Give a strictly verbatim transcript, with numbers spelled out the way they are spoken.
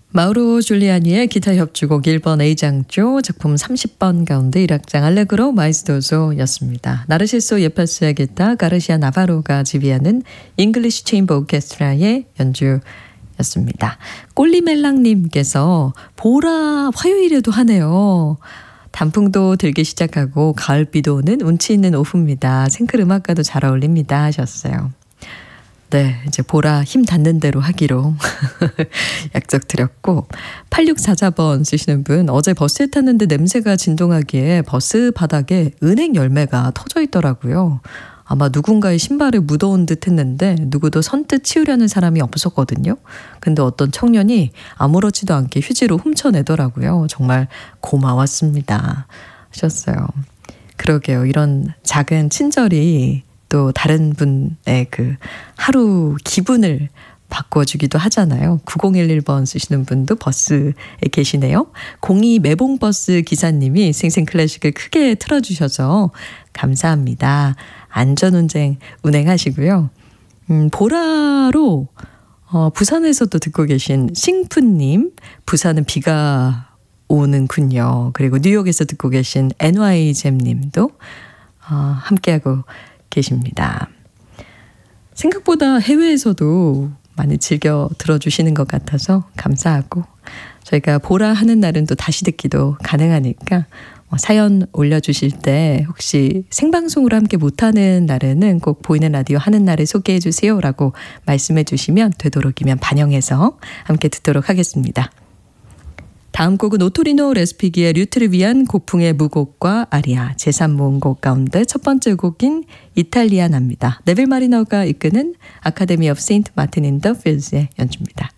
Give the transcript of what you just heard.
마우로 줄리아니의 기타 협주곡 일 번 A장조 작품 삼십 번 가운데 일 악장 알레그로 마이스도소였습니다. 나르시소 예파스의 기타 가르시아 나바로가 지휘하는 잉글리시 체인버 오케스트라의 연주였습니다. 꼴리멜랑님께서 보라 화요일에도 하네요. 단풍도 들기 시작하고 가을비도 오는 운치 있는 오후입니다. 생클 음악과도 잘 어울립니다 하셨어요. 네, 이제 보라 힘 닿는 대로 하기로 약속 드렸고 팔육사사 번 쓰시는 분 어제 버스에 탔는데 냄새가 진동하기에 버스 바닥에 은행 열매가 터져 있더라고요. 아마 누군가의 신발에 묻어온 듯 했는데 누구도 선뜻 치우려는 사람이 없었거든요. 근데 어떤 청년이 아무렇지도 않게 휴지로 훔쳐내더라고요. 정말 고마웠습니다 하셨어요. 그러게요. 이런 작은 친절이 또 다른 분의 그 하루 기분을 바꿔주기도 하잖아요. 구공일일 번 쓰시는 분도 버스에 계시네요. 공이 매봉버스 기사님이 생생클래식을 크게 틀어주셔서 감사합니다. 안전운행 운행하시고요. 음, 보라로 어, 부산에서도 듣고 계신 싱푸님, 부산은 비가 오는군요. 그리고 뉴욕에서 듣고 계신 엔와이잼님도 어, 함께하고 계십니다. 생각보다 해외에서도 많이 즐겨 들어주시는 것 같아서 감사하고 저희가 보라 하는 날은 또 다시 듣기도 가능하니까 사연 올려주실 때 혹시 생방송으로 함께 못하는 날에는 꼭 보이는 라디오 하는 날에 소개해 주세요라고 말씀해 주시면 되도록이면 반영해서 함께 듣도록 하겠습니다. 다음 곡은 오토리노 레스피기의 류트를 위한 고풍의 무곡과 아리아 제삼 모음곡 가운데 첫 번째 곡인 이탈리아나입니다. 네빌 마리너가 이끄는 아카데미 오브 세인트 마틴 인 더 필즈의 연주입니다.